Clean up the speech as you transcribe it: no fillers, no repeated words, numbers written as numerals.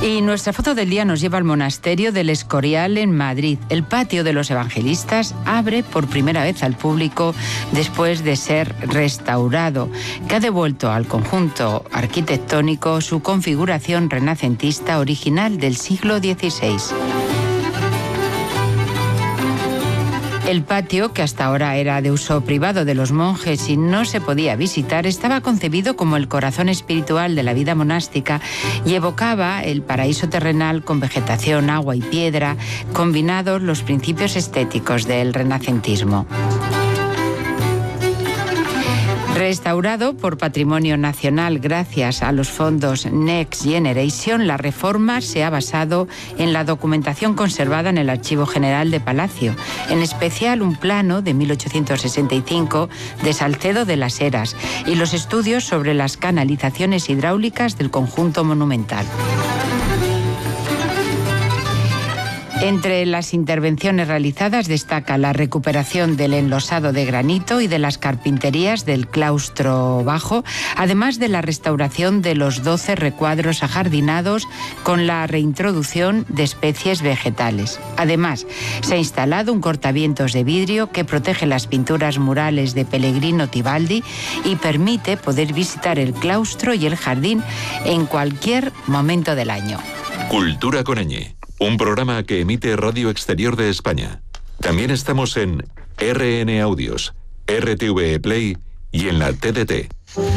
Y nuestra foto del día nos lleva al monasterio del Escorial en Madrid. El patio de los evangelistas abre por primera vez al público después de ser restaurado, que ha devuelto al conjunto arquitectónico su configuración renacentista original del siglo XVI. El patio, que hasta ahora era de uso privado de los monjes y no se podía visitar, estaba concebido como el corazón espiritual de la vida monástica y evocaba el paraíso terrenal con vegetación, agua y piedra, combinados los principios estéticos del renacentismo. Restaurado por Patrimonio Nacional gracias a los fondos Next Generation, la reforma se ha basado en la documentación conservada en el Archivo General de Palacio, en especial un plano de 1865 de Salcedo de las Heras y los estudios sobre las canalizaciones hidráulicas del conjunto monumental. Entre las intervenciones realizadas destaca la recuperación del enlosado de granito y de las carpinterías del claustro bajo, además de la restauración de los 12 recuadros ajardinados con la reintroducción de especies vegetales. Además, se ha instalado un cortavientos de vidrio que protege las pinturas murales de Pellegrino Tibaldi y permite poder visitar el claustro y el jardín en cualquier momento del año. Cultura con ñ. Un programa que emite Radio Exterior de España. También estamos en RN Audios, RTV Play y en la TDT.